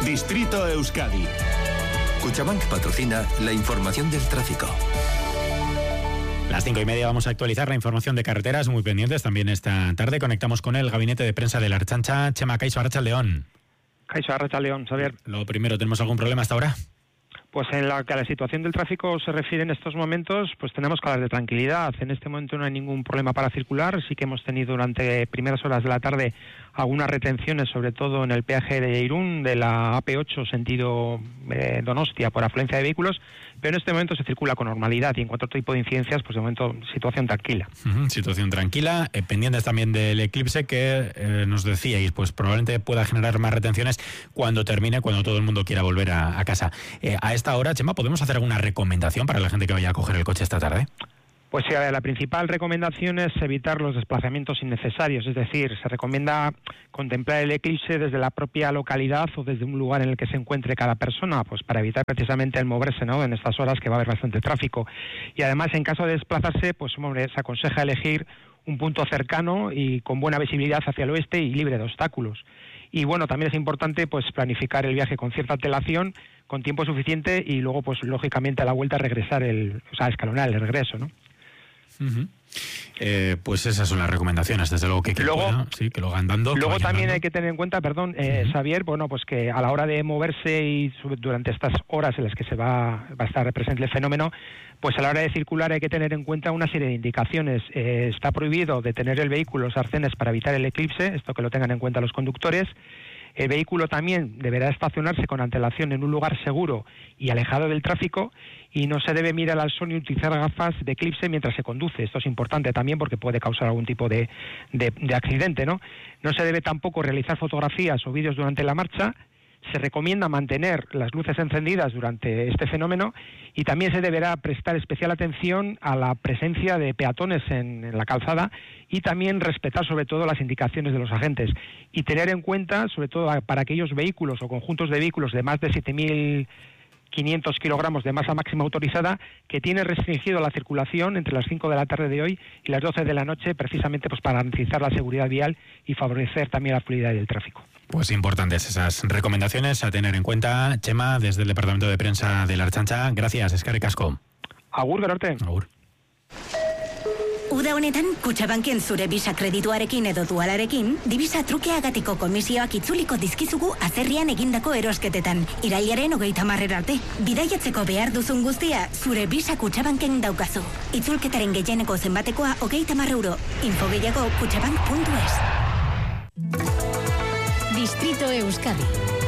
Distrito Euskadi. Cuchabank patrocina la información del tráfico. Las 5:30 vamos a actualizar la información de carreteras, muy pendientes también esta tarde. Conectamos con el gabinete de prensa de la Ertzaintza. Chema Caiso, Arratsaldeon. Caiso, Arratsaldeon, Xavier. Lo primero, ¿tenemos algún problema hasta ahora? Pues en la que a la situación del tráfico se refiere en estos momentos, pues tenemos calas de tranquilidad. En este momento no hay ningún problema para circular. Sí que hemos tenido durante primeras horas de la tarde algunas retenciones, sobre todo en el peaje de Irún, de la AP8 sentido Donostia, por afluencia de vehículos, pero en este momento se circula con normalidad y en cuanto a tipo de incidencias, pues de momento situación tranquila. Situación tranquila, pendientes también del eclipse que nos decíais, pues probablemente pueda generar más retenciones cuando termine, cuando todo el mundo quiera volver a casa. A esta hora, Chema, ¿podemos hacer alguna recomendación para la gente que vaya a coger el coche esta tarde? Pues sí, la principal recomendación es evitar los desplazamientos innecesarios, es decir, se recomienda contemplar el eclipse desde la propia localidad o desde un lugar en el que se encuentre cada persona, pues para evitar precisamente el moverse, ¿no?, en estas horas que va a haber bastante tráfico. Y además, en caso de desplazarse, pues hombre, se aconseja elegir un punto cercano y con buena visibilidad hacia el oeste y libre de obstáculos. Y bueno, también es importante pues planificar el viaje con cierta antelación, con tiempo suficiente y luego pues lógicamente a la vuelta regresar escalonar el regreso, ¿no? Pues esas son las recomendaciones, desde luego que luego lo hagan dando. Luego también hay que tener en cuenta, Xavier, bueno, pues que a la hora de moverse y durante estas horas en las que se va a estar presente el fenómeno, pues a la hora de circular hay que tener en cuenta una serie de indicaciones. Está prohibido detener el vehículo, los arcenes para evitar el eclipse, esto que lo tengan en cuenta los conductores. El vehículo también deberá estacionarse con antelación en un lugar seguro y alejado del tráfico y no se debe mirar al sol ni utilizar gafas de eclipse mientras se conduce. Esto es importante también porque puede causar algún tipo de accidente, ¿no? No se debe tampoco realizar fotografías o vídeos durante la marcha. Se recomienda mantener las luces encendidas durante este fenómeno y también se deberá prestar especial atención a la presencia de peatones en la calzada y también respetar sobre todo las indicaciones de los agentes y tener en cuenta, sobre todo para aquellos vehículos o conjuntos de vehículos de más de 7.500 kilogramos de masa máxima autorizada, que tiene restringido la circulación entre las 5 de la tarde de hoy y las 12 de la noche, precisamente pues para garantizar la seguridad vial y favorecer también la fluidez del tráfico. Pues importantes esas recomendaciones a tener en cuenta. Chema, desde el Departamento de Prensa de la Ertzaintza, gracias, eskerrik asko. Agur, gerarte. Agur. Uda honetan, Kutxabanken zure Visa kredituarekin edo dualarekin, Divisa trukeagatiko komisioak itzuliko dizkizugu atzerrian egindako erosketetan. Irailaren 30 arte. Bidaiatzeko behar duzun guztia, zure Visa Kutxabanken daukazu. Itzulketaren gehieneko zenbatekoa 30 euro. Info gehiago kutxabank.es. Distrito Euskadi.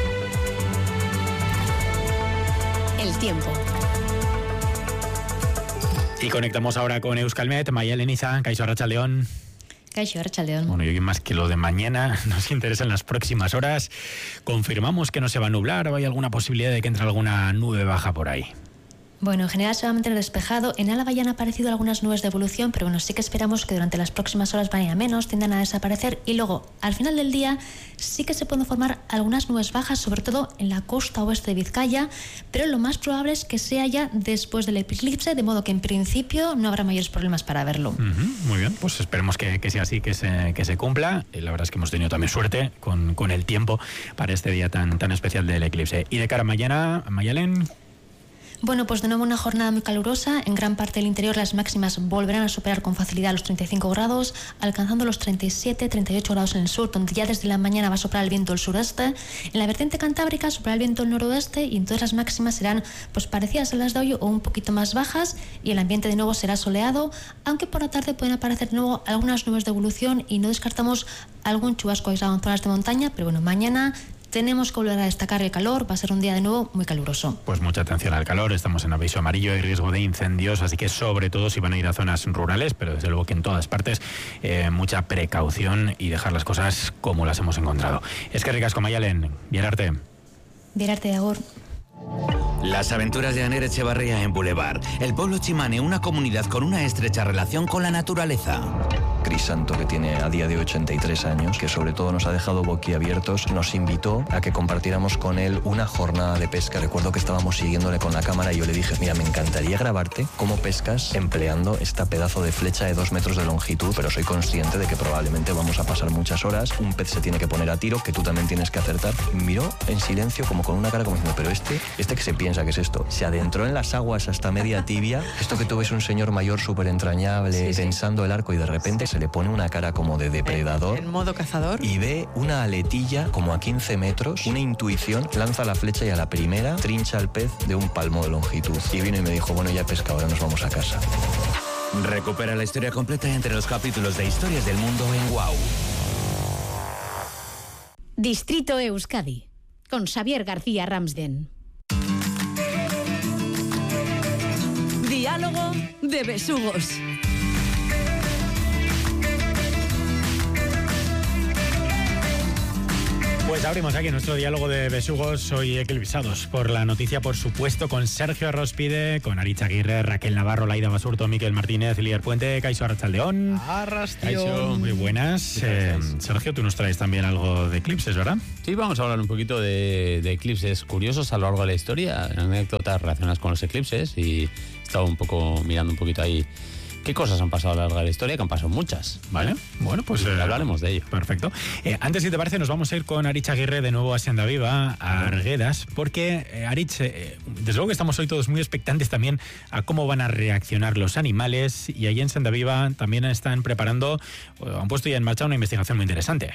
El tiempo. Y conectamos ahora con Euskalmet. Mayalen Iza, Kaixo, Arratsaldeon. Kaixo, Arratsaldeon. Bueno, y hoy más que lo de mañana, nos interesa en las próximas horas. Confirmamos que no se va a nublar o hay alguna posibilidad de que entre alguna nube baja por ahí. Bueno, en general se va a mantener despejado. En Álava ya han aparecido algunas nubes de evolución, pero bueno, sí que esperamos que durante las próximas horas van a ir a menos, tiendan a desaparecer y luego, al final del día, sí que se pueden formar algunas nubes bajas, sobre todo en la costa oeste de Vizcaya, pero lo más probable es que sea ya después del eclipse, de modo que en principio no habrá mayores problemas para verlo. Muy bien, pues esperemos que sea así, que se cumpla. La verdad es que hemos tenido también suerte con el tiempo para este día tan especial del eclipse. Y de cara a mañana, Mayalen. Bueno, pues de nuevo una jornada muy calurosa. En gran parte del interior las máximas volverán a superar con facilidad los 35 grados, alcanzando los 37, 38 grados en el sur, donde ya desde la mañana va a soplar el viento del sureste. En la vertiente cantábrica soplará el viento del noroeste y entonces las máximas serán pues parecidas a las de hoy o un poquito más bajas y el ambiente de nuevo será soleado, aunque por la tarde pueden aparecer de nuevo algunas nubes de evolución y no descartamos algún chubasco aislado en zonas de montaña, pero bueno, mañana tenemos que volver a destacar el calor, va a ser un día de nuevo muy caluroso. Pues mucha atención al calor, estamos en aviso amarillo, hay riesgo de incendios, así que sobre todo si van a ir a zonas rurales, pero desde luego que en todas partes mucha precaución y dejar las cosas como las hemos encontrado. Eskerrik asko, Mayalen, Bierarte. Bierarte, agur. Las aventuras de Aner Echevarría en Boulevard. El pueblo Chimane, una comunidad con una estrecha relación con la naturaleza. Crisanto, que tiene a día de 83 años, que sobre todo nos ha dejado boquiabiertos, nos invitó a que compartiéramos con él una jornada de pesca. Recuerdo que estábamos siguiéndole con la cámara y yo le dije, mira, me encantaría grabarte cómo pescas empleando esta pedazo de flecha de 2 metros de longitud, pero soy consciente de que probablemente vamos a pasar muchas horas, un pez se tiene que poner a tiro, que tú también tienes que acertar. Y miró en silencio, como con una cara como diciendo, pero este que se piensa que es esto, se adentró en las aguas hasta media tibia, esto que tú ves un señor mayor súper entrañable, tensando el arco y de repente se le pone una cara como de depredador. En modo cazador. Y ve una aletilla como a 15 metros, una intuición, lanza la flecha y a la primera trincha al pez de un palmo de longitud. Y vino y me dijo, bueno, ya he pescado, ahora nos vamos a casa. Recupera la historia completa entre los capítulos de Historias del Mundo en WOW. Distrito Euskadi, con Xavier García Ramsden. Diálogo de besugos. Pues abrimos aquí nuestro diálogo de besugos, hoy eclipsados por la noticia, por supuesto, con Sergio Rospide, con Aritz Aguirre, Raquel Navarro, Laida Basurto, Miquel Martínez, Lier Puente, Kaixo Arratsaldeón. Kaixo, muy buenas. Sergio, tú nos traes también algo de eclipses, ¿verdad? Sí, vamos a hablar un poquito de eclipses curiosos a lo largo de la historia, anécdotas relacionadas con los eclipses, y he estado un poco mirando un poquito ahí qué cosas han pasado a lo largo de la historia, que han pasado muchas. Vale, bueno, pues hablaremos de ello. Perfecto. Antes, si te parece, nos vamos a ir con Aritz Aguirre de nuevo a Senda Viva, a Arguedas, porque Aritz, desde luego que estamos hoy todos muy expectantes también a cómo van a reaccionar los animales, y allí en Senda Viva también están preparando, han puesto ya en marcha una investigación muy interesante.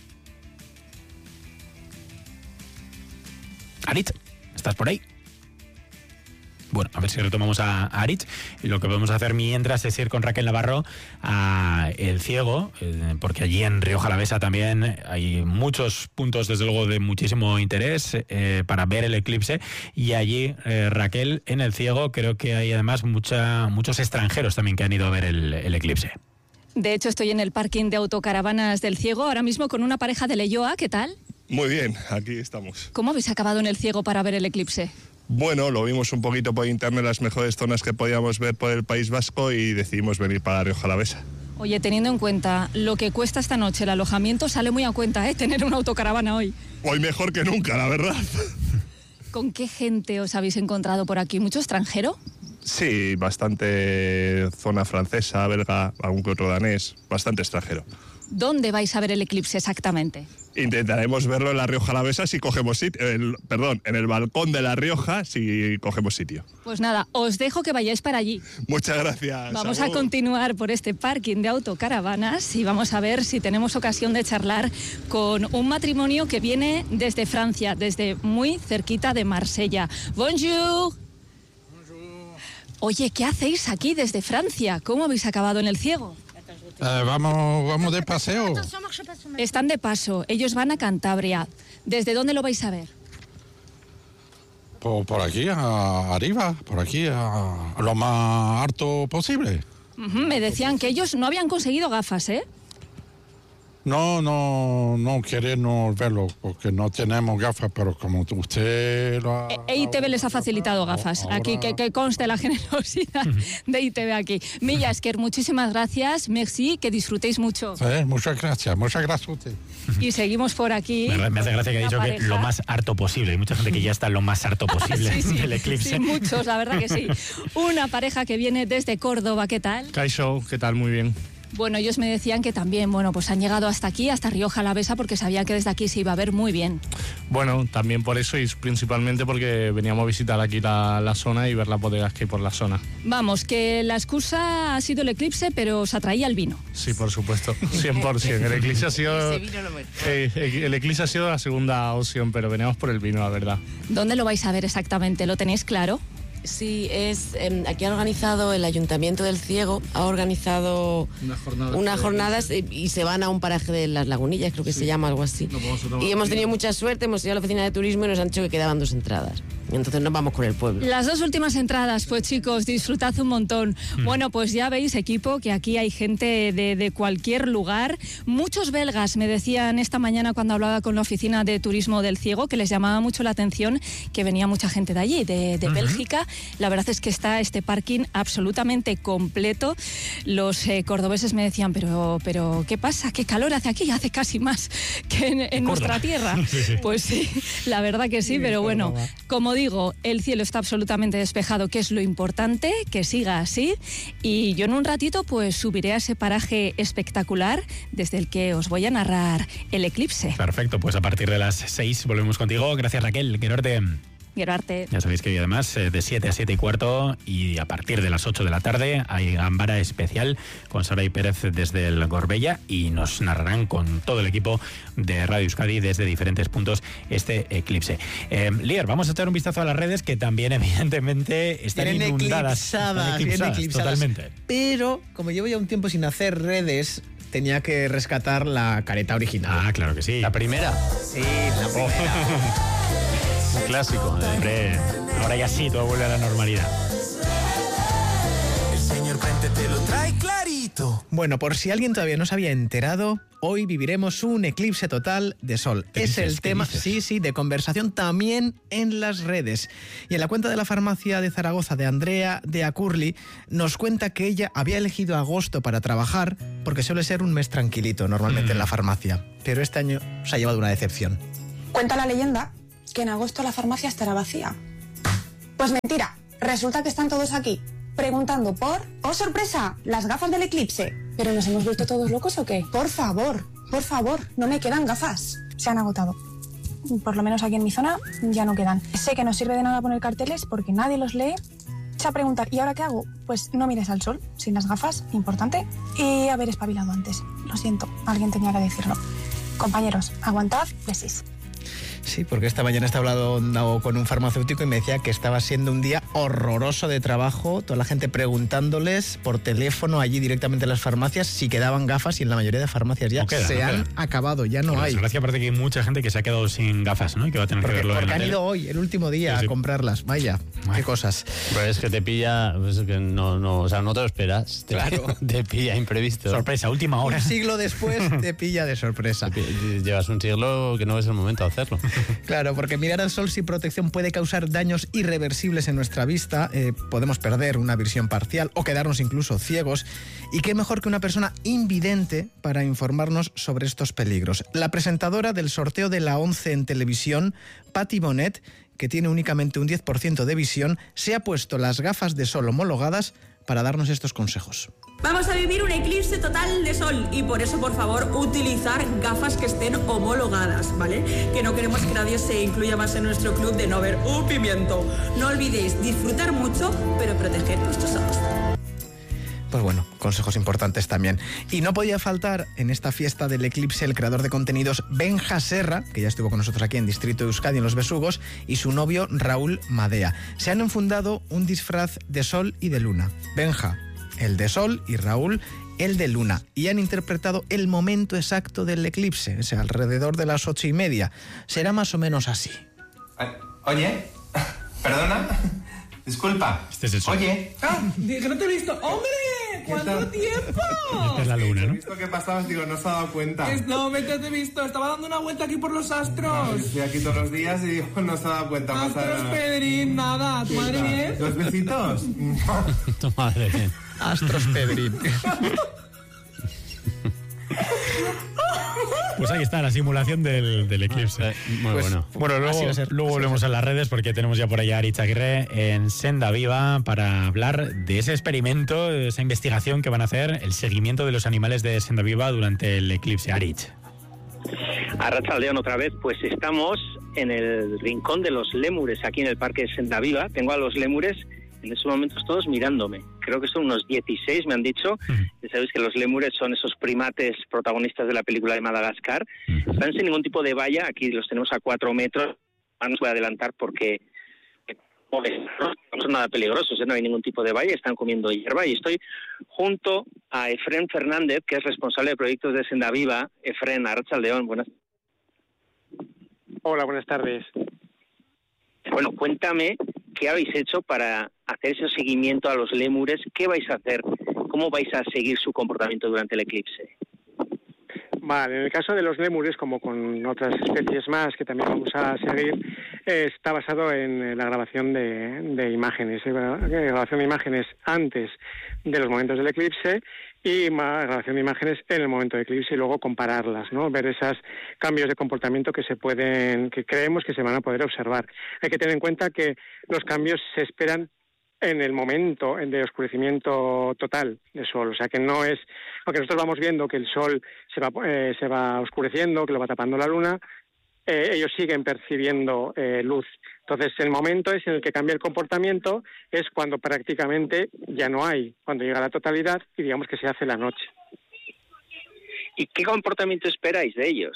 Aritz, ¿estás por ahí? Bueno, a ver si retomamos a Aritz. Y lo que podemos hacer mientras es ir con Raquel Navarro a El Ciego, porque allí en Rioja Alavesa también hay muchos puntos, desde luego, de muchísimo interés para ver el eclipse. Y allí, Raquel, en El Ciego, creo que hay además muchos extranjeros también que han ido a ver el eclipse. De hecho, estoy en el parking de autocaravanas del Ciego, ahora mismo con una pareja de Leioa. ¿Qué tal? Muy bien, aquí estamos. ¿Cómo habéis acabado en El Ciego para ver el eclipse? Bueno, lo vimos un poquito por internet, las mejores zonas que podíamos ver por el País Vasco, y decidimos venir para Rioja Alavesa. Oye, teniendo en cuenta lo que cuesta esta noche el alojamiento, sale muy a cuenta, tener una autocaravana hoy. Hoy mejor que nunca, la verdad. ¿Con qué gente os habéis encontrado por aquí? ¿Mucho extranjero? Sí, bastante zona francesa, belga, algún que otro danés, bastante extranjero. ¿Dónde vais a ver el eclipse exactamente? Intentaremos verlo en la Rioja Alavesa si cogemos sitio, en el balcón de La Rioja si cogemos sitio. Pues nada, os dejo que vayáis para allí. Muchas gracias. Vamos a continuar por este parking de autocaravanas y vamos a ver si tenemos ocasión de charlar con un matrimonio que viene desde Francia, desde muy cerquita de Marsella. Bonjour. Oye, ¿qué hacéis aquí desde Francia? ¿Cómo habéis acabado en El Ciego? Vamos de paseo. Están de paso, ellos van a Cantabria. ¿Desde dónde lo vais a ver? Por aquí, arriba, por aquí, a lo más alto posible. Me decían que ellos no habían conseguido gafas, ¿eh? No queremos verlo, porque no tenemos gafas, pero como usted lo ha... ITV les ha facilitado gafas. Ahora... Aquí, que conste la generosidad de ITV aquí. Milla Esker, muchísimas gracias, merci, que disfrutéis mucho. Sí, muchas gracias a usted. Y seguimos por aquí. Me hace gracia que ha dicho que lo más harto posible. Hay mucha gente que ya está lo más harto posible sí, del eclipse. Sí, muchos, la verdad que sí. Una pareja que viene desde Córdoba, ¿qué tal? Kaixo, ¿qué tal? Muy bien. Bueno, ellos me decían que también, pues han llegado hasta aquí, hasta Rioja Alavesa, porque sabían que desde aquí se iba a ver muy bien. Bueno, también por eso y principalmente porque veníamos a visitar aquí la zona y ver las bodegas que hay por la zona. Vamos, que la excusa ha sido el eclipse, pero os atraía el vino. Sí, por supuesto, 100%. El eclipse ha sido, el eclipse ha sido la segunda opción, pero veníamos por el vino, la verdad. ¿Dónde lo vais a ver exactamente? ¿Lo tenéis claro? Sí, aquí ha organizado el Ayuntamiento del Ciego, ha organizado unas jornadas y se van a un paraje de Las Lagunillas, creo que se llama algo así. Y hemos tenido mucha suerte, hemos ido a la oficina de turismo y nos han dicho que quedaban 2 entradas. Entonces nos vamos con el pueblo. Las 2 últimas entradas, pues chicos, disfrutad un montón. Bueno, pues ya veis, equipo, que aquí hay gente de cualquier lugar. Muchos belgas me decían esta mañana cuando hablaba con la oficina de turismo del Ciego que les llamaba mucho la atención que venía mucha gente de allí, de Bélgica. La verdad es que está este parking absolutamente completo. Los cordobeses me decían, pero ¿qué pasa? ¿Qué calor hace aquí? Hace casi más que en nuestra tierra. Sí. Pues sí, la verdad que sí, pero bueno, como digo, el cielo está absolutamente despejado, que es lo importante, que siga así, y yo en un ratito pues subiré a ese paraje espectacular desde el que os voy a narrar el eclipse. Perfecto, pues a partir de las 6 volvemos contigo. Gracias, Raquel. Gerarte. Ya sabéis que hoy además de 7 a 7 y cuarto y a partir de las 8 de la tarde hay Gambara especial con Saray Pérez desde el Gorbella y nos narrarán con todo el equipo de Radio Euskadi desde diferentes puntos este eclipse. Lier, vamos a echar un vistazo a las redes que también evidentemente están inundadas. Eclipsadas totalmente. Pero como llevo ya un tiempo sin hacer redes, tenía que rescatar la careta original. Ah, claro que sí. ¿La primera? Sí, la primera. Un clásico. Hombre, ahora ya sí, todo vuelve a la normalidad. El señor Puente te lo trae clarito. Bueno, por si alguien todavía no se había enterado, hoy viviremos un eclipse total de sol. Es el tema, sí, de conversación también en las redes. Y en la cuenta de la farmacia de Zaragoza de Andrea de Acurli nos cuenta que ella había elegido agosto para trabajar porque suele ser un mes tranquilito normalmente en la farmacia. Pero este año se ha llevado una decepción. Cuenta la leyenda que en agosto la farmacia estará vacía. Pues mentira, resulta que están todos aquí, preguntando por... ¡Oh, sorpresa! Las gafas del eclipse. ¿Pero nos hemos vuelto todos locos o qué? Por favor, no me quedan gafas. Se han agotado. Por lo menos aquí en mi zona ya no quedan. Sé que no sirve de nada poner carteles porque nadie los lee. Echa a preguntar, ¿y ahora qué hago? Pues no mires al sol, sin las gafas, importante. Y haber espabilado antes. Lo siento, alguien tenía que decirlo. Compañeros, aguantad, besis. Sí, porque esta mañana estaba hablando con un farmacéutico y me decía que estaba siendo un día horroroso de trabajo, toda la gente preguntándoles por teléfono allí directamente en las farmacias si quedaban gafas y en la mayoría de farmacias ya se han acabado, ya no hay. Gracias, aparte que hay mucha gente que se ha quedado sin gafas, ¿no? Y que va a tener que verlo porque en la han tele. ido hoy, el último día, a comprarlas. Vaya, qué cosas. Pero es que te pilla, pues que no te lo esperas. Claro. Te pilla imprevisto. Sorpresa, última hora. Un siglo después te pilla de sorpresa. Llevas un siglo que no es el momento de hacerlo. Claro, porque mirar al sol sin protección puede causar daños irreversibles en nuestra vista. Podemos perder una visión parcial o quedarnos incluso ciegos. Y qué mejor que una persona invidente para informarnos sobre estos peligros. La presentadora del sorteo de la 11 en televisión, Patti Bonet, que tiene únicamente un 10% de visión, se ha puesto las gafas de sol homologadas para darnos estos consejos. Vamos a vivir un eclipse total de sol y por eso, por favor, utilizar gafas que estén homologadas, ¿vale? Que no queremos que nadie se incluya más en nuestro club de no ver un pimiento. No olvidéis disfrutar mucho, pero proteger vuestros ojos. Pues bueno, consejos importantes también. Y no podía faltar en esta fiesta del eclipse el creador de contenidos Benja Serra, que ya estuvo con nosotros aquí en Distrito Euskadi en Los Besugos, y su novio Raúl Madea. Se han enfundado un disfraz de sol y de luna. Benja, el de sol, y Raúl, el de luna. Y han interpretado el momento exacto del eclipse, o sea, alrededor de las 8:30. Será más o menos así. Oye, perdona. Disculpa. Este es el sol. Oye. Que no te he visto. ¡Hombre! ¿Cuánto tiempo? Esta es la luna, ¿no? He visto que pasabas, digo, no se ha dado cuenta. No, me te he visto. Estaba dando una vuelta aquí por los astros. Estoy aquí todos los días y digo, no se ha dado cuenta. Astros, Pedrín, nada. ¿Tu madre bien? ¿Los besitos? Tu madre bien. Astros, Pedrín. Pues ahí está la simulación del eclipse. Muy bueno. Bueno, luego volvemos a las redes porque tenemos ya por allá a Aritz Aguirre en Senda Viva para hablar de ese experimento, de esa investigación que van a hacer, el seguimiento de los animales de Senda Viva durante el eclipse. Aritz. Arratsaldeon otra vez, pues estamos en el rincón de los lémures aquí en el parque de Senda Viva. Tengo a los lémures en estos momentos todos mirándome. Creo que son unos 16, me han dicho. Ya sabéis que los lémures son esos primates protagonistas de la película de Madagascar. Están sin ningún tipo de valla, aquí los tenemos a 4 metros. No os voy a adelantar porque no son nada peligrosos, no hay ningún tipo de valla, están comiendo hierba. Y estoy junto a Efrén Fernández, que es responsable de proyectos de Senda Viva. Efrén, arratsaldeon, buenas. Hola, buenas tardes. Bueno, cuéntame qué habéis hecho para hacer ese seguimiento a los lémures, qué vais a hacer, cómo vais a seguir su comportamiento durante el eclipse. Vale, en el caso de los lémures, como con otras especies más que también vamos a seguir, está basado en la grabación de imágenes, grabación de imágenes antes de los momentos del eclipse y grabación de imágenes en el momento del eclipse y luego compararlas, ¿no? Ver esos cambios de comportamiento que creemos que se van a poder observar. Hay que tener en cuenta que los cambios se esperan en el momento de oscurecimiento total del Sol. O sea que no es... Aunque nosotros vamos viendo que el Sol se va oscureciendo, que lo va tapando la Luna, ellos siguen percibiendo luz. Entonces el momento es en el que cambia el comportamiento, es cuando prácticamente ya no hay, cuando llega la totalidad y digamos que se hace la noche. ¿Y qué comportamiento esperáis de ellos?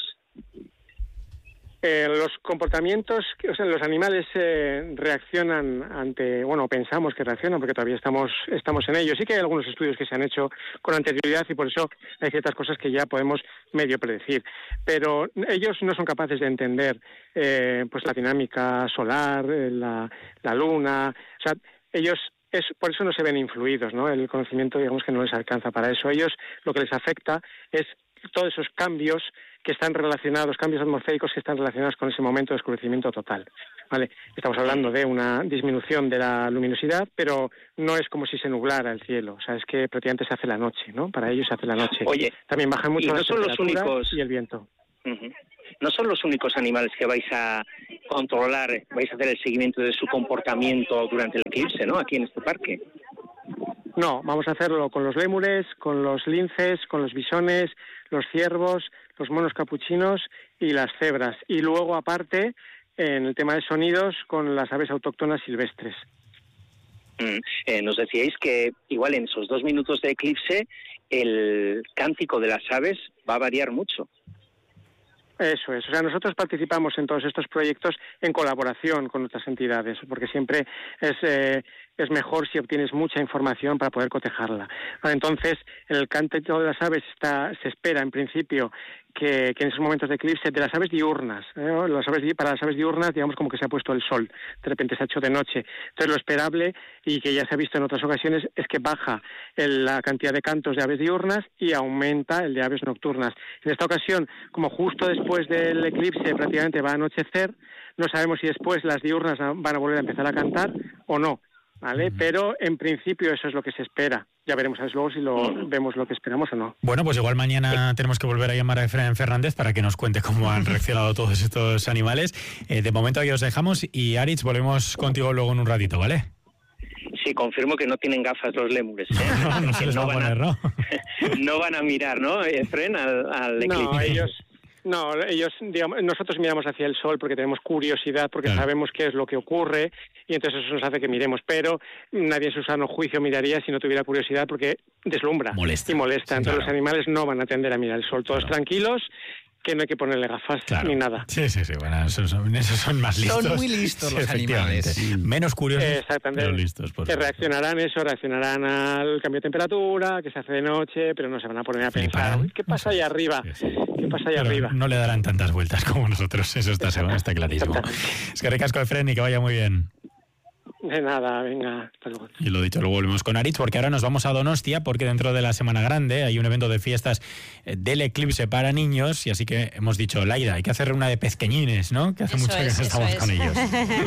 Los comportamientos, o sea, los animales reaccionan ante, bueno, pensamos que reaccionan porque todavía estamos en ello. Sí que hay algunos estudios que se han hecho con anterioridad y por eso hay ciertas cosas que ya podemos medio predecir. Pero ellos no son capaces de entender pues la dinámica solar, la luna, o sea, ellos por eso no se ven influidos, ¿no? El conocimiento, digamos que no les alcanza para eso. Ellos lo que les afecta es todos esos cambios que están relacionados, cambios atmosféricos que están relacionados con ese momento de oscurecimiento total. ¿Vale? Estamos hablando de una disminución de la luminosidad, pero no es como si se nublara el cielo. O sea, es que prácticamente se hace la noche, ¿no? Para ellos se hace la noche. Oye, también bajan mucho no las son los temperaturas únicos y el viento. Uh-huh. No son los únicos animales que vais a controlar, vais a hacer el seguimiento de su comportamiento durante el eclipse, ¿no? Aquí en este parque. No, vamos a hacerlo con los lémures, con los linces, con los bisones, los ciervos, los monos capuchinos y las cebras. Y luego, aparte, en el tema de sonidos, con las aves autóctonas silvestres. Nos decíais que igual en esos 2 minutos de eclipse el cántico de las aves va a variar mucho. Eso es, o sea, nosotros participamos en todos estos proyectos en colaboración con otras entidades, porque siempre es mejor si obtienes mucha información para poder cotejarla. Entonces, en el cántico de las aves se espera, en principio, que en esos momentos de eclipse, de las aves diurnas, para las aves diurnas, digamos como que se ha puesto el sol, de repente se ha hecho de noche. Entonces, lo esperable, y que ya se ha visto en otras ocasiones, es que baja la cantidad de cantos de aves diurnas y aumenta el de aves nocturnas. En esta ocasión, como justo después del eclipse prácticamente va a anochecer, no sabemos si después las diurnas van a volver a empezar a cantar o no, ¿vale? Pero en principio eso es lo que se espera. Ya veremos luego si vemos lo que esperamos o no. Bueno, pues igual mañana tenemos que volver a llamar a Efraín Fernández para que nos cuente cómo han reaccionado todos estos animales. De momento ahí os dejamos y Aritz, volvemos contigo luego en un ratito, ¿vale? Sí, confirmo que no tienen gafas los lémures. No se les va a poner, ¿no? No van a mirar, ¿no, Efraín, al eclipse? No, ellos, digamos, nosotros miramos hacia el sol porque tenemos curiosidad, porque sabemos qué es lo que ocurre y entonces eso nos hace que miremos, pero nadie en su sano juicio miraría si no tuviera curiosidad porque deslumbra y molesta. Sí, entonces los animales no van a tender a mirar el sol, todos tranquilos, que no hay que ponerle gafas ni nada. Sí, bueno, esos son más listos. Son muy listos los animales. Menos curiosos, pero listos. Reaccionarán al cambio de temperatura, que se hace de noche, pero no se van a poner a pensar, ¿qué pasa ahí arriba? ¿Qué pasa ahí arriba? No le darán tantas vueltas como nosotros, eso está clarísimo. Es que ricasco, Efraín, y que vaya muy bien. De nada, venga, hasta luego. Y lo dicho, luego volvemos con Aritz, porque ahora nos vamos a Donostia, porque dentro de la Semana Grande hay un evento de fiestas del eclipse para niños, y así que hemos dicho, Laida, hay que hacer una de pezqueñines, ¿no? Que hace mucho que no estamos con ellos.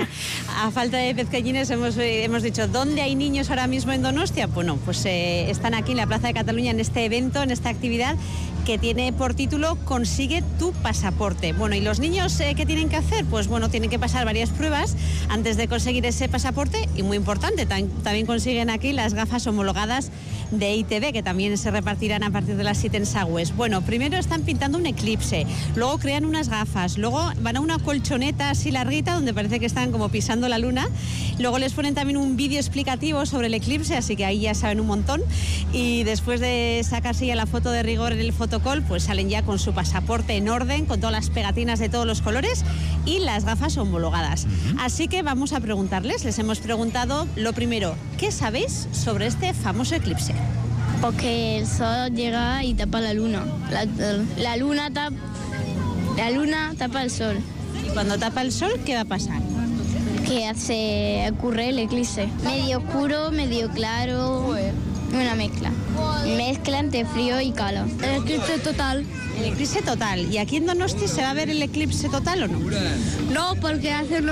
A falta de pezqueñines hemos dicho, ¿dónde hay niños ahora mismo en Donostia? Bueno, pues están aquí en la Plaza de Cataluña en este evento, en esta actividad que tiene por título Consigue tu pasaporte. Bueno, ¿y los niños qué tienen que hacer? Pues bueno, tienen que pasar varias pruebas antes de conseguir ese pasaporte y muy importante, también consiguen aquí las gafas homologadas de ITV que también se repartirán a partir de las 7 en Sagües. Bueno, primero están pintando un eclipse, luego crean unas gafas, luego van a una colchoneta así larguita donde parece que están como pisando la luna, luego les ponen también un vídeo explicativo sobre el eclipse, así que ahí ya saben un montón y después de sacarse ya la foto de rigor en el fotocall, pues salen ya con su pasaporte en orden, con todas las pegatinas de todos los colores y las gafas homologadas. Así que vamos a preguntarles, les hemos preguntado lo primero, ¿qué sabéis sobre este famoso eclipse? Porque el sol llega y tapa la luna. La luna tapa el sol. ¿Y cuando tapa el sol, qué va a pasar? que ocurre el eclipse. Medio oscuro, medio claro, una mezcla. Mezcla entre frío y calor. El eclipse total. El eclipse total. ¿Y aquí en Donosti se va a ver el eclipse total o no? No, porque hace el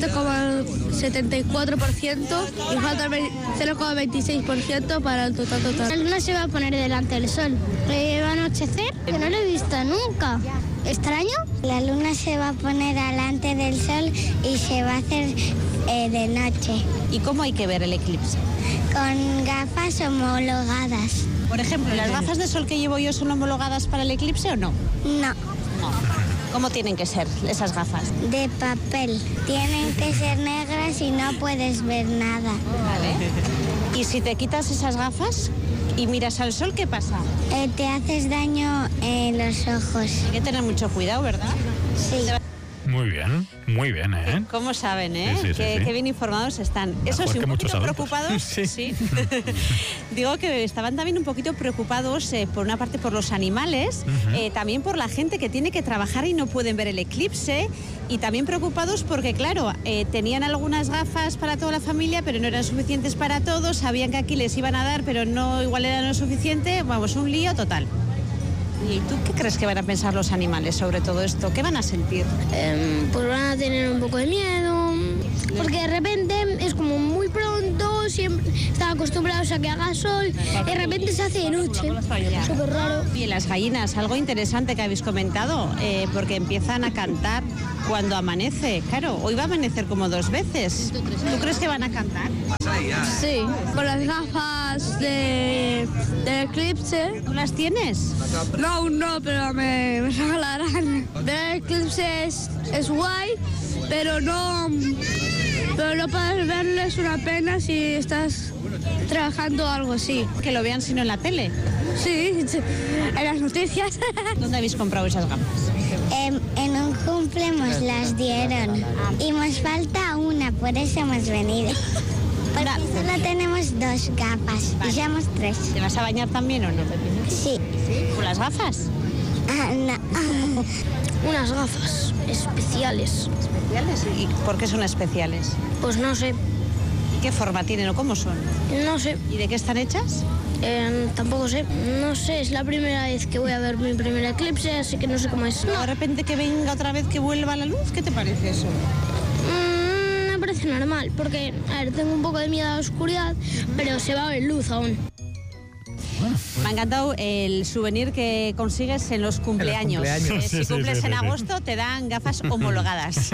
97,74% y falta el 0,26% para el total. La luna se va a poner delante del sol. ¿Va a anochecer? Que no lo he visto nunca. ¿Extraño? La luna se va a poner delante del sol y se va a hacer de noche. ¿Y cómo hay que ver el eclipse? Con gafas homologadas. Por ejemplo, ¿las gafas de sol que llevo yo son homologadas para el eclipse o no? No. ¿Cómo tienen que ser esas gafas? De papel. Tienen que ser negras y no puedes ver nada. Vale. ¿Y si te quitas esas gafas y miras al sol, qué pasa? Te haces daño en los ojos. Hay que tener mucho cuidado, ¿verdad? Sí. Muy bien, ¿eh? ¿Cómo saben, eh? Sí, Qué bien informados están. Eso sí, un poquito preocupados. Sí. Digo que estaban también un poquito preocupados, por una parte por los animales, también por la gente que tiene que trabajar y no pueden ver el eclipse, y también preocupados porque, claro, tenían algunas gafas para toda la familia, pero no eran suficientes para todos, sabían que aquí les iban a dar, pero no igual era lo suficiente. Vamos, un lío total. ¿Y tú qué crees que van a pensar los animales sobre todo esto? ¿Qué van a sentir? Pues van a tener un poco de miedo, porque de repente es como muy pronto, siempre están acostumbrados a que haga sol, y de repente se hace de noche. Súper raro. Y las gallinas, algo interesante que habéis comentado, porque empiezan a cantar cuando amanece. Claro, hoy va a amanecer como 2 veces. ¿Tú crees que van a cantar? Sí, con las gafas de eclipse. ¿Tú las tienes? No, aún no, pero me regalarán. Ver el eclipse es guay, pero no puedes verlo, es una pena si estás trabajando o algo así. Que lo vean sino en la tele. Sí, en las noticias. ¿Dónde habéis comprado esas gafas? En un cumple nos las dieron y nos falta una, por eso hemos venido. Porque solo tenemos 2 gafas y somos 3. ¿Te vas a bañar también o no? Sí. ¿Con las gafas? No. Unas gafas especiales. ¿Especiales? ¿Y por qué son especiales? Pues no sé. ¿Qué forma tienen o cómo son? No sé. ¿Y de qué están hechas? Tampoco sé. No sé, es la primera vez que voy a ver mi primer eclipse, así que no sé cómo es. De repente que venga otra vez que vuelva la luz, ¿qué te parece eso? Me parece normal, porque, a ver, tengo un poco de miedo a la oscuridad, pero se va a ver luz aún. Me ha encantado el souvenir que consigues en los cumpleaños. Si cumples en agosto, te dan gafas homologadas.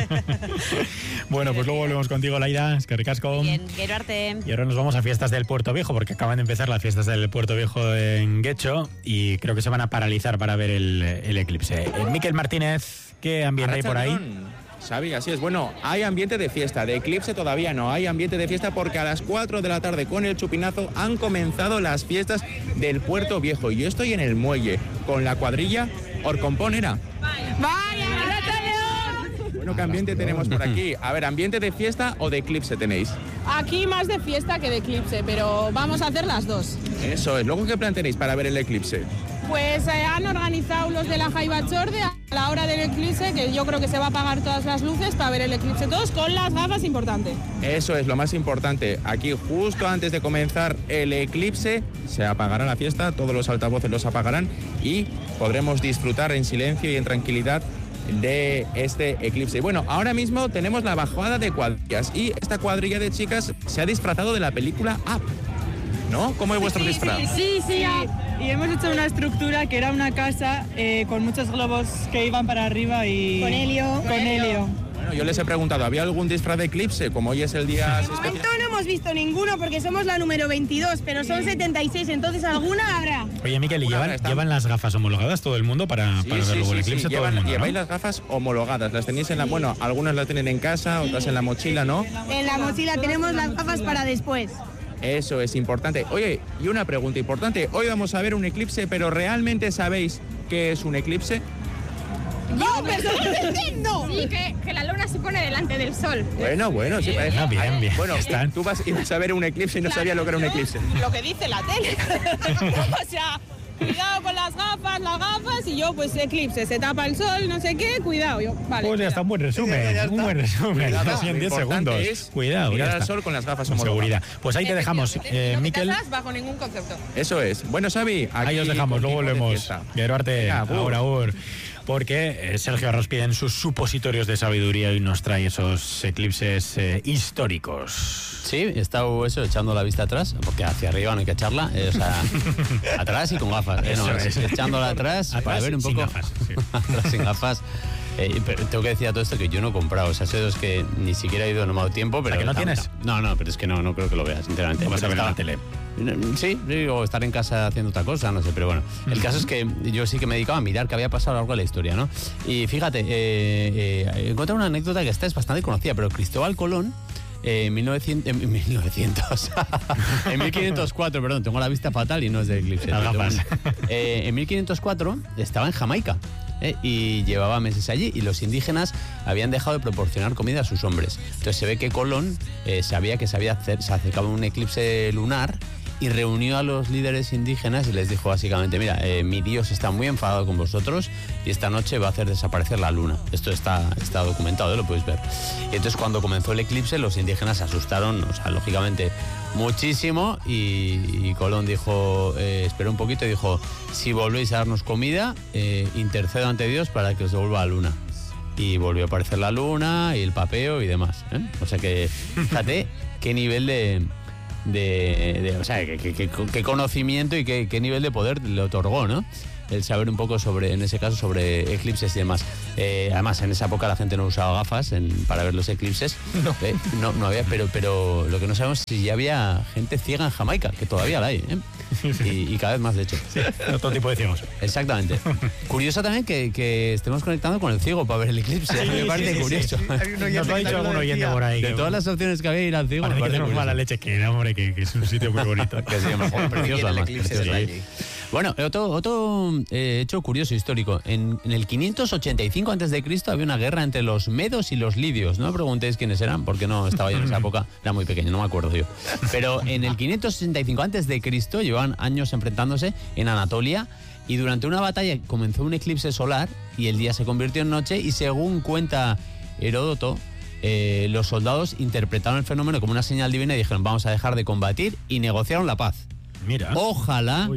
Bueno, pues luego volvemos contigo, Laida. Es que ricasco. Bien, quiero arte. Y ahora nos vamos a fiestas del Puerto Viejo, porque acaban de empezar las fiestas del Puerto Viejo en Guecho y creo que se van a paralizar para ver el eclipse. Miquel Martínez, ¿qué ambiente hay por ahí? Xavi, así es. Bueno, hay ambiente de fiesta, de eclipse todavía no, hay ambiente de fiesta porque a las 4 de la tarde con el chupinazo han comenzado las fiestas del Puerto Viejo. Y yo estoy en el muelle con la cuadrilla Orcomponera. ¡Vaya! Bueno, ¿qué ambiente tenemos por aquí? A ver, ¿ambiente de fiesta o de eclipse tenéis? Aquí más de fiesta que de eclipse, pero vamos a hacer las dos. Eso es. ¿Luego qué plan tenéis para ver el eclipse? Pues han organizado los de la Jaiba Chorde a la hora del eclipse, que yo creo que se va a apagar todas las luces para ver el eclipse todos con las gafas, importante. Eso es lo más importante. Aquí justo antes de comenzar el eclipse se apagará la fiesta, todos los altavoces los apagarán y podremos disfrutar en silencio y en tranquilidad de este eclipse. Bueno, ahora mismo tenemos la bajada de cuadrillas y esta cuadrilla de chicas se ha disfrazado de la película Up, ¿no? ¿Cómo es vuestro disfraz? Sí. Y hemos hecho una estructura que era una casa con muchos globos que iban para arriba y... Con helio. Bueno, yo les he preguntado, ¿había algún disfraz de eclipse? Como hoy es el día especial. De momento no hemos visto ninguno porque somos la número 22, pero son 76, entonces alguna habrá. Oye, Miquel, ¿y llevan las gafas homologadas todo el mundo para ver luego el eclipse? Todo el mundo, ¿no? Lleváis las gafas homologadas, las tenéis en la... Bueno, algunas las tienen en casa, otras en la mochila, ¿no? En la mochila tenemos las gafas para después. Eso es importante. Oye, y una pregunta importante. Hoy vamos a ver un eclipse, pero ¿realmente sabéis qué es un eclipse? No, personalmente no. Sí, que la luna se pone delante del sol. Bueno, sí. Bien. Bueno, tú ibas a ver un eclipse y no sabías lo que era un eclipse. Lo que dice la tele. O sea, cuidado con las gafas, y yo, pues eclipse, se tapa el sol, no sé qué, cuidado. Yo, vale. Pues ya está, un buen resumen. Un buen resumen. Así en 10 segundos. Cuidado, mirar ya al está. sol con las gafas Con homologadas. seguridad. Pues ahí te dejamos, Miquel. Bajo ningún concepto. Eso es. Bueno, Xavi, Ahí os dejamos, luego volvemos. Gerarte, agur. Porque Sergio Arros pide en sus supositorios de sabiduría y nos trae esos eclipses históricos. Sí, he estado echando la vista atrás, porque hacia arriba no hay que echarla, o sea, atrás y con gafas. Echándola atrás para ver un poco. Sin gafas. Sí. Atrás sin gafas. Pero tengo que decir a todo esto que yo no he comprado. O sea, sé es que ni siquiera he ido, no me ha dado tiempo. Pero ¿A que no tienes? No, pero es que no creo que lo veas, sinceramente. ¿Lo vas a ver en la tele? Sí, o estar en casa haciendo otra cosa, no sé, pero bueno. El caso es que yo sí que me dedicaba a mirar qué había pasado a lo largo de la historia, ¿no? Y fíjate, encontré una anécdota que esta es bastante conocida, pero Cristóbal Colón, en 1504, perdón, tengo la vista fatal y no es de eclipse. En 1504 estaba en Jamaica. Y llevaba meses allí y los indígenas habían dejado de proporcionar comida a sus hombres. Entonces se ve que Colón sabía que se acercaba un eclipse lunar y reunió a los líderes indígenas y les dijo básicamente, mira, mi Dios está muy enfadado con vosotros y esta noche va a hacer desaparecer la luna. Esto está documentado, lo podéis ver. Y entonces cuando comenzó el eclipse los indígenas se asustaron, o sea, lógicamente muchísimo, y Colón dijo, esperó un poquito y dijo, si volvéis a darnos comida, intercedo ante Dios para que os devuelva la luna. Y volvió a aparecer la luna y el papeo y demás, ¿eh? O sea que, fíjate qué nivel o sea, qué conocimiento y qué nivel de poder le otorgó, ¿no? El saber un poco en ese caso, sobre eclipses y demás. Además, en esa época la gente no usaba gafas para ver los eclipses. No había, pero lo que no sabemos es si ya había gente ciega en Jamaica, que todavía la hay, ¿eh? Y cada vez más, de hecho. Sí, todo tipo de ciegos. Exactamente. Curioso también que estemos conectando con el ciego para ver el eclipse. Sí, me parece curioso. Nos lo ha dicho algún oyente por ahí. De todas las opciones que había, ir al ciego. Parece que tenemos mala leche, que no, hombre, que es un sitio muy bonito. Que se llama precioso, además. Bueno, otro hecho curioso histórico. En el 585 a.C. había una guerra entre los medos y los lidios. No me preguntéis quiénes eran, porque no estaba yo en esa época. Era muy pequeño, no me acuerdo yo. Pero en el 565 a.C. llevaban años enfrentándose en Anatolia, y durante una batalla comenzó un eclipse solar y el día se convirtió en noche, y según cuenta Heródoto, los soldados interpretaron el fenómeno como una señal divina y dijeron, vamos a dejar de combatir, y negociaron la paz. Mira. Ojalá.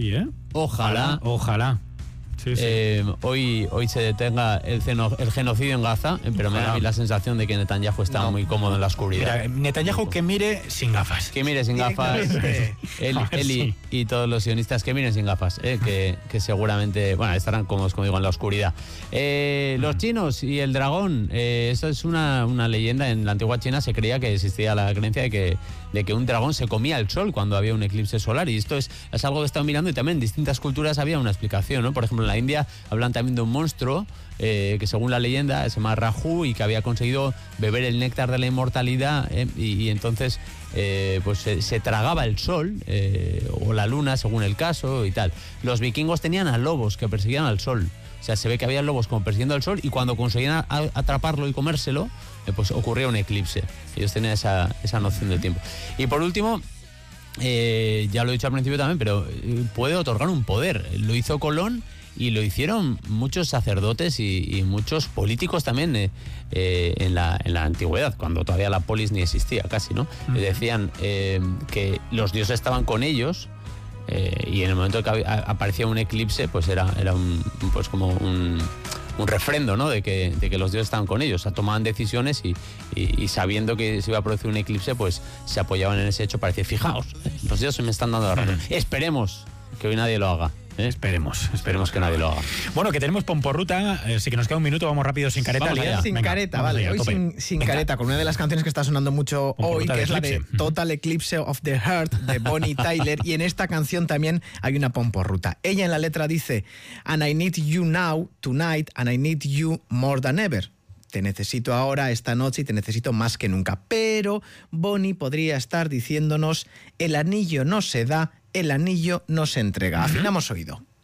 Sí, sí. Hoy se detenga el genocidio en Gaza, pero me da a mí la sensación de que Netanyahu está muy cómodo en la oscuridad. Mira, Netanyahu que mire sin gafas. Que mire sin gafas. Él y todos los sionistas que miren sin gafas, que seguramente estarán cómodos, como digo, en la oscuridad. Los chinos y el dragón, eso es una leyenda. En la antigua China se creía que existía la creencia de que un dragón se comía el sol cuando había un eclipse solar, y esto es algo que he estado mirando, y también en distintas culturas había una explicación, ¿no? Por ejemplo, en la India hablan también de un monstruo que según la leyenda se llama Rahu, y que había conseguido beber el néctar de la inmortalidad, y entonces pues se tragaba el sol o la luna según el caso y tal. Los vikingos tenían a lobos que perseguían al sol. O sea, se ve que había lobos como persiguiendo al sol, y cuando conseguían atraparlo y comérselo, pues ocurría un eclipse. Ellos tenían esa noción del tiempo. Y por último, ya lo he dicho al principio también, pero puede otorgar un poder. Lo hizo Colón y lo hicieron muchos sacerdotes y muchos políticos también en la antigüedad, cuando todavía la polis ni existía casi, ¿no? Decían que los dioses estaban con ellos, y en el momento que aparecía un eclipse, pues era pues como un refrendo, ¿no? de que los dioses estaban con ellos. O sea, tomaban decisiones y sabiendo que se iba a producir un eclipse, pues se apoyaban en ese hecho para decir, fijaos, los dioses me están dando la razón. Esperemos que hoy nadie lo haga. Esperemos que nadie lo haga. Bueno, que tenemos pomporruta, sí que nos queda un minuto, vamos rápido sin careta. Hoy sin careta, con una de las canciones que está sonando mucho hoy, que es la de Total Eclipse of the Heart de Bonnie Tyler, y en esta canción también hay una pomporruta. Ella en la letra dice, and I need you now, tonight, and I need you more than ever. Te necesito ahora, esta noche, y te necesito más que nunca. Pero Bonnie podría estar diciéndonos, el anillo no se da, el anillo no se entrega. Afinamos oído.